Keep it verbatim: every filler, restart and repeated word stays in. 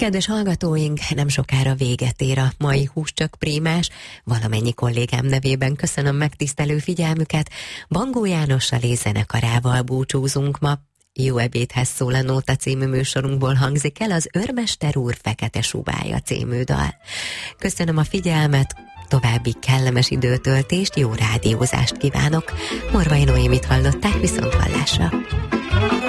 Kedves hallgatóink, nem sokára véget ér a mai Húscsak Prímás. Valamennyi kollégám nevében köszönöm megtisztelő figyelmüket. Bangó Jánossal és zenekarával búcsúzunk ma. Jó ebédhez szól a Nóta című műsorunkból hangzik el az Őrmester úr Fekete Subája című dal. Köszönöm a figyelmet, további kellemes időtöltést, jó rádiózást kívánok. Morvai Noémit hallották, viszont hallásra.